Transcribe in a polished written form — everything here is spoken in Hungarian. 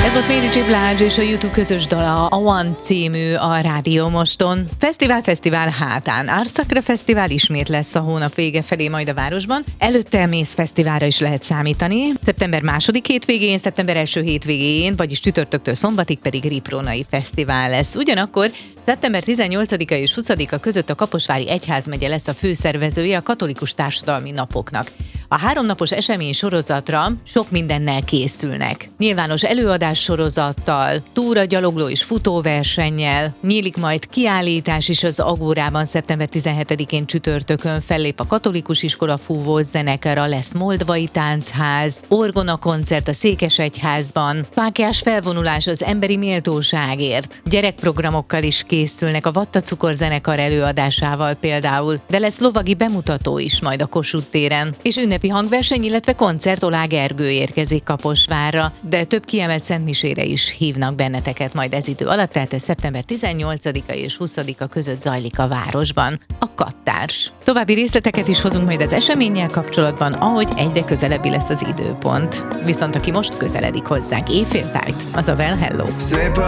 Ez volt Mary J. Blige és a YouTube közös dala, a One című a Rádió Moston. Fesztivál hátán. Artszakra Fesztivál ismét lesz a hónap vége felé majd a városban. Előtte Mész Fesztiválra is lehet számítani. Szeptember 2. hétvégén, szeptember 1. hétvégén, vagyis csütörtöktől szombatig pedig Riprónai Fesztivál lesz. Ugyanakkor szeptember 18-a és 20-a között a Kaposvári Egyházmegye lesz a főszervezője a katolikus társadalmi napoknak. A 3 napos esemény sorozatra sok mindennel készülnek. Nyilvános előadás sorozattal, túra, gyalogló és futóversennyel, nyílik majd kiállítás is az Agórában szeptember 17-én csütörtökön, fellép a katolikus iskola fúvós zenekara, lesz moldvai táncház, orgonakoncert a Székesegyházban, fáklyás felvonulás az emberi méltóságért, gyerekprogramokkal is készülnek a Vatta cukorzenekar előadásával például, de lesz lovagi bemutató is majd a Kossuth téren, és ünnepi hangverseny, illetve koncert Olá Gergő érkezik Kaposvárra, de több kiemelt szentmisére is hívnak benneteket majd ez idő alatt, tehát ez szeptember 18-a és 20-a között zajlik a városban. A Kattárs. További részleteket is hozunk majd az eseménnyel kapcsolatban, ahogy egyre közelebbi lesz az időpont. Viszont aki most közeledik hozzánk éjféltájt, az a Well Hello. Szép a